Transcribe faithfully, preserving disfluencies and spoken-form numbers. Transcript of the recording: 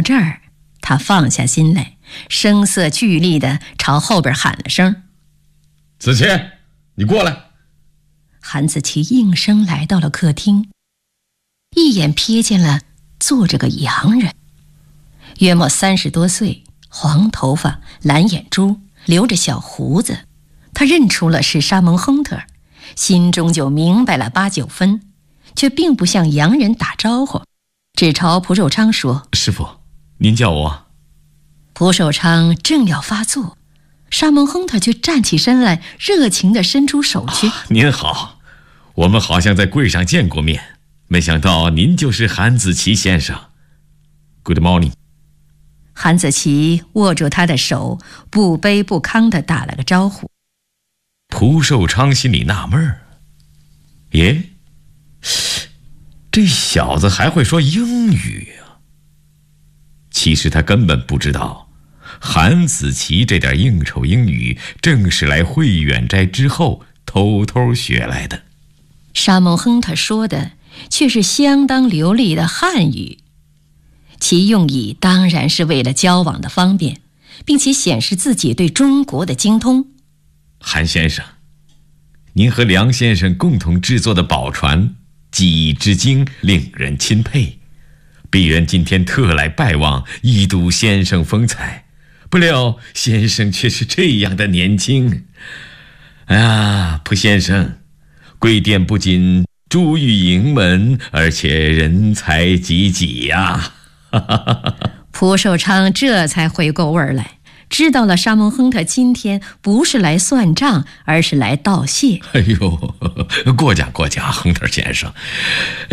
这儿，他放下心来，声色俱厉地朝后边喊了声：“ 子期，你过来。” 韩子琪应声来到了客厅，一眼瞥见了坐着个洋人，约莫三十多岁，黄头发，蓝眼珠，留着小胡子。他认出了是沙蒙亨特，心中就明白了八九分，却并不向洋人打招呼，只朝蒲寿昌说：“ 师傅，您叫我。” 蒲寿昌正要发作，沙蒙亨特却站起身来，热情地伸出手去、 啊、您好，我们好像在柜上见过面，没想到您就是韩子琪先生。 Good morning。 韩子琪握住他的手，不卑不亢地打了个招呼。 蒲寿昌心里纳闷儿，耶，这小子还会说英语啊！其实他根本不知道，韩子琪这点应酬英语正是来慧远斋之后偷偷学来的。 沙蒙亨特说的却是相当流利的汉语，其用意当然是为了交往的方便，并且显示自己对中国的精通。 韩先生，您和梁先生共同制作的宝船技艺之精令人钦佩，鄙人今天特来拜望，一睹先生风采，不料先生却是这样的年轻。哎呀，蒲先生，贵店不仅珠玉盈门，而且人才济济呀！ 蒲寿昌这才回过味儿来，知道了沙蒙亨特今天不是来算账，而是来道谢。 哎呦，过奖过奖，亨特先生，